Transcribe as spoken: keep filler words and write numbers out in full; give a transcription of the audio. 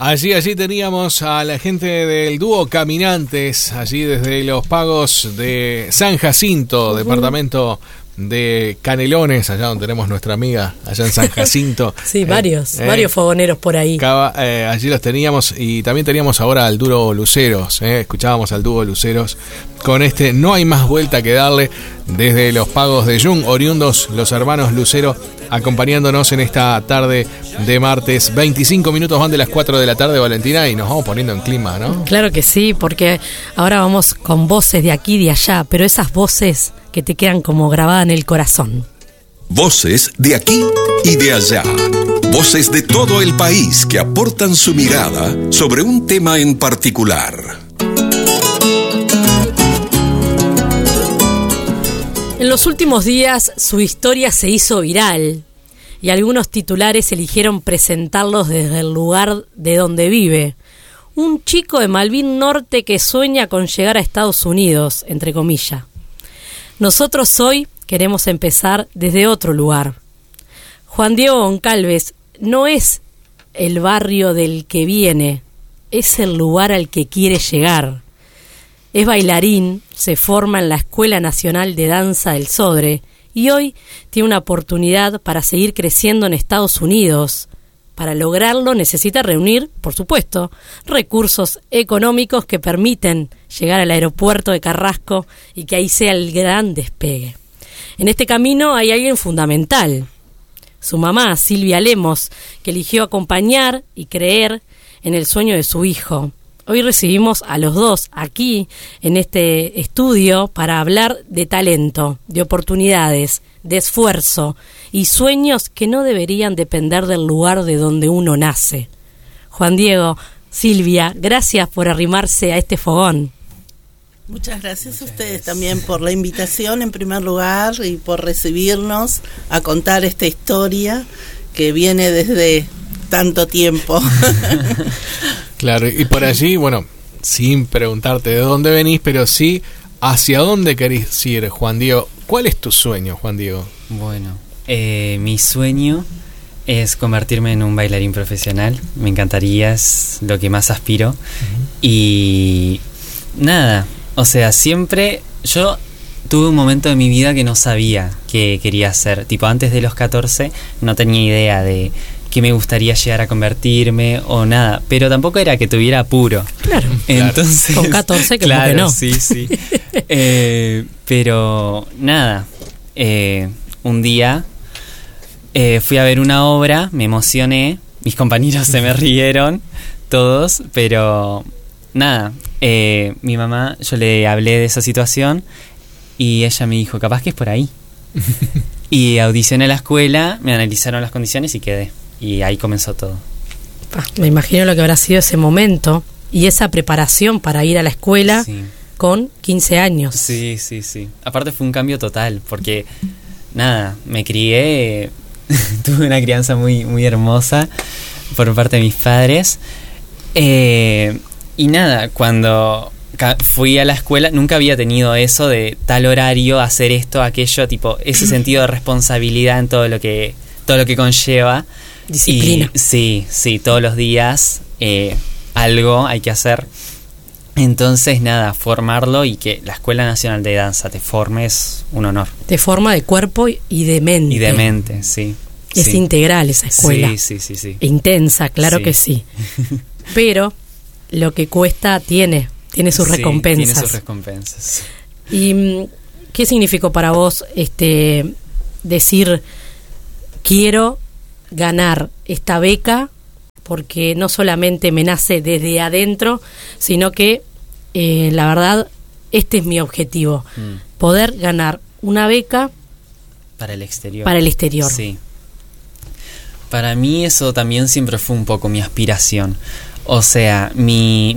Allí, allí teníamos a la gente del dúo Caminantes, allí desde los pagos de San Jacinto, uh-huh. departamento de Canelones, allá donde tenemos nuestra amiga, allá en San Jacinto. Sí, eh, varios, eh, varios fogoneros por ahí. Cava, eh, allí los teníamos y también teníamos ahora al dúo Luceros, eh, escuchábamos al dúo Luceros con este No hay más vuelta que darle desde los pagos de Jung, oriundos los hermanos Lucero, acompañándonos en esta tarde de martes. veinticinco minutos van de las cuatro de la tarde, Valentina, y nos vamos poniendo en clima, ¿no? Claro que sí, porque ahora vamos con voces de aquí y de allá, pero esas voces que te quedan como grabadas en el corazón. Voces de aquí y de allá. Voces de todo el país que aportan su mirada sobre un tema en particular. En los últimos días su historia se hizo viral y algunos titulares eligieron presentarlos desde el lugar de donde vive. Un chico de Malvin Norte que sueña con llegar a Estados Unidos, entre comillas. Nosotros hoy queremos empezar desde otro lugar. Juan Diego Goncalves no es el barrio del que viene, es el lugar al que quiere llegar. Es bailarín, se forma en la Escuela Nacional de Danza del Sodre y hoy tiene una oportunidad para seguir creciendo en Estados Unidos. Para lograrlo necesita reunir, por supuesto, recursos económicos que permiten llegar al aeropuerto de Carrasco y que ahí sea el gran despegue. En este camino hay alguien fundamental, su mamá, Silvia Lemos, que eligió acompañar y creer en el sueño de su hijo. Hoy recibimos a los dos aquí en este estudio para hablar de talento, de oportunidades, de esfuerzo y sueños que no deberían depender del lugar de donde uno nace. Juan Diego, Silvia, gracias por arrimarse a este fogón. Muchas gracias a ustedes también por la invitación en primer lugar y por recibirnos a contar esta historia que viene desde tanto tiempo. Claro, y por allí, bueno, sin preguntarte de dónde venís, pero sí hacia dónde querés ir, Juan Diego. ¿Cuál es tu sueño, Juan Diego? Bueno, eh, mi sueño es convertirme en un bailarín profesional. Me encantaría, es lo que más aspiro. Uh-huh. Y nada, o sea, siempre yo tuve un momento de mi vida que no sabía qué quería hacer. Tipo, antes de los catorce no tenía idea de que me gustaría llegar a convertirme o nada, pero tampoco era que tuviera apuro. Claro. Entonces, con catorce que claro, no. sí, sí. eh, pero nada, eh, un día eh, fui a ver una obra, me emocioné, mis compañeros se me rieron, todos, pero nada, eh, mi mamá, yo le hablé de esa situación y ella me dijo, capaz que es por ahí. Y audicioné a la escuela, me analizaron las condiciones y quedé. Y ahí comenzó todo. Ah, me imagino lo que habrá sido ese momento y esa preparación para ir a la escuela, sí, con quince años. Sí, sí, sí. Aparte fue un cambio total, porque nada, me crié, tuve una crianza muy, muy hermosa por parte de mis padres. Eh, y nada, cuando fui a la escuela nunca había tenido eso de tal horario, hacer esto, aquello, tipo ese sentido de responsabilidad en todo lo que, todo lo que conlleva. Disciplina. Y, sí, sí, todos los días eh, algo hay que hacer. Entonces, nada, formarlo y que la Escuela Nacional de Danza te forme es un honor. Te forma de cuerpo y de mente. Y de mente, sí. Es sí. integral esa escuela. Sí, sí, sí, sí. Intensa, claro sí. que sí. Pero lo que cuesta tiene, tiene sus sí, recompensas. Tiene sus recompensas. ¿Y qué significó para vos este decir quiero ganar esta beca porque no solamente me nace desde adentro, sino que eh, la verdad este es mi objetivo, mm. poder ganar una beca para el exterior. Para el exterior. Sí. Para mí eso también siempre fue un poco mi aspiración. O sea, mi